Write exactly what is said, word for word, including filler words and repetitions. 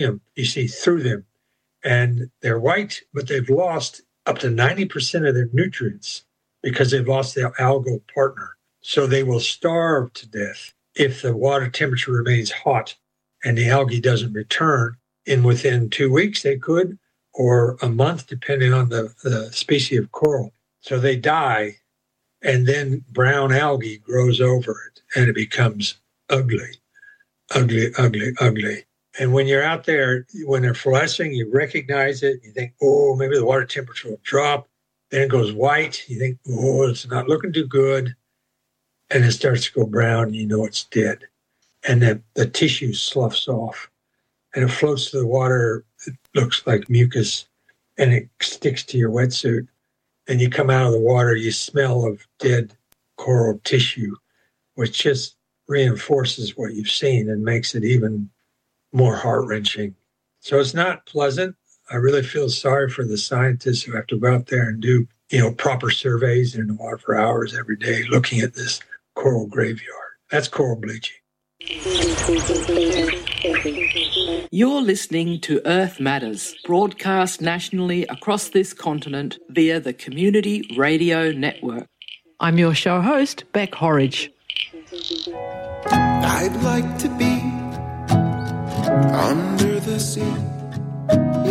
you see through them. And they're white, but they've lost up to ninety percent of their nutrients because they've lost their algal partner. So they will starve to death if the water temperature remains hot and the algae doesn't return. In within two weeks, they could, or a month, depending on the, the species of coral. So they die, and then brown algae grows over it, and it becomes ugly, ugly, ugly, ugly. And when you're out there, when they're fluorescing, you recognize it. You think, oh, maybe the water temperature will drop. Then it goes white. You think, oh, it's not looking too good. And it starts to go brown, and you know it's dead. And then the tissue sloughs off, and it floats to the water. It looks like mucus, and it sticks to your wetsuit. And you come out of the water, you smell of dead coral tissue, which just reinforces what you've seen and makes it even more heart-wrenching. So it's not pleasant. I really feel sorry for the scientists who have to go out there and do, you know, proper surveys in the water for hours every day looking at this coral graveyard. That's coral bleaching. You're listening to Earth Matters, broadcast nationally across this continent via the Community Radio Network. I'm your show host, Beck Horridge. I'd like to be under the sea,